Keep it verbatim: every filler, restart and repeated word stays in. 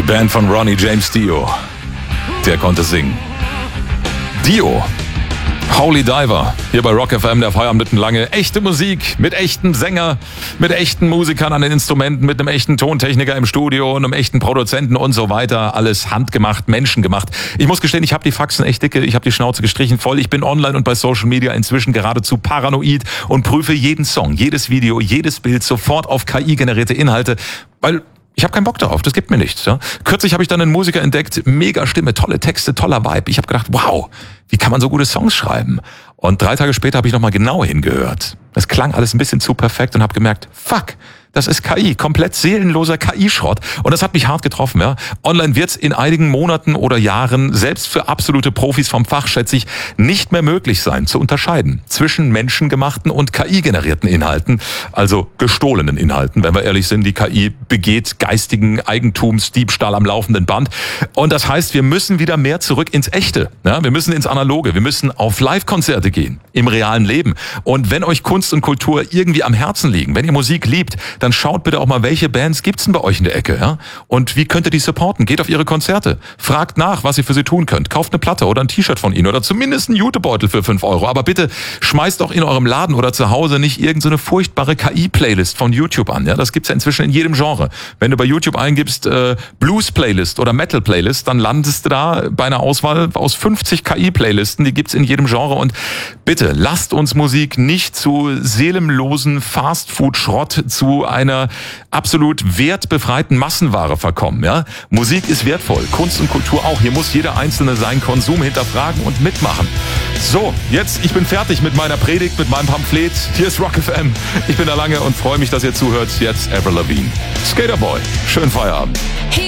Band von Ronnie James Dio. Der konnte singen. Dio. Holy Diver. Hier bei Rock F M, der Feierabend lange. Echte Musik mit echten Sänger, mit echten Musikern an den Instrumenten, mit einem echten Tontechniker im Studio und einem echten Produzenten und so weiter. Alles handgemacht, menschengemacht. Ich muss gestehen, ich habe die Faxen echt dicke, ich habe die Schnauze gestrichen voll. Ich bin online und bei Social Media inzwischen geradezu paranoid und prüfe jeden Song, jedes Video, jedes Bild sofort auf K I-generierte Inhalte, weil ich habe keinen Bock darauf, das gibt mir nichts. Ja? Kürzlich habe ich dann einen Musiker entdeckt, mega Stimme, tolle Texte, toller Vibe. Ich habe gedacht, wow, wie kann man so gute Songs schreiben? Und drei Tage später habe ich nochmal genau hingehört. Das klang alles ein bisschen zu perfekt und habe gemerkt, fuck, das ist K I, komplett seelenloser K I-Schrott. Und das hat mich hart getroffen. Ja. Online wird es in einigen Monaten oder Jahren, selbst für absolute Profis vom Fach, schätze ich, nicht mehr möglich sein, zu unterscheiden zwischen menschengemachten und K I-generierten Inhalten, also gestohlenen Inhalten. Wenn wir ehrlich sind, die K I begeht geistigen Eigentumsdiebstahl am laufenden Band. Und das heißt, wir müssen wieder mehr zurück ins Echte. Ja. Wir müssen ins Analoge. Wir müssen auf Live-Konzerte gehen, im realen Leben. Und wenn euch Kunst und Kultur irgendwie am Herzen liegen, wenn ihr Musik liebt, dann schaut bitte auch mal, welche Bands gibt's denn bei euch in der Ecke, ja? Und wie könnt ihr die supporten? Geht auf ihre Konzerte. Fragt nach, was ihr für sie tun könnt. Kauft eine Platte oder ein T-Shirt von ihnen oder zumindest einen Jutebeutel für fünf Euro. Aber bitte schmeißt auch in eurem Laden oder zu Hause nicht irgendeine so furchtbare K I-Playlist von YouTube an, ja? Das gibt's ja inzwischen in jedem Genre. Wenn du bei YouTube eingibst, äh, Blues-Playlist oder Metal-Playlist, dann landest du da bei einer Auswahl aus fünfzig K I-Playlisten, die gibt's in jedem Genre. Und bitte, lasst uns Musik nicht zu seelenlosen Fast-Food-Schrott, zu einer absolut wertbefreiten Massenware verkommen. Ja? Musik ist wertvoll, Kunst und Kultur auch. Hier muss jeder Einzelne seinen Konsum hinterfragen und mitmachen. So, jetzt, ich bin fertig mit meiner Predigt, mit meinem Pamphlet. Hier ist Rock F M. Ich bin da lange und freue mich, dass ihr zuhört. Jetzt Avril Lavigne. Skater Boy. Schönen Feierabend.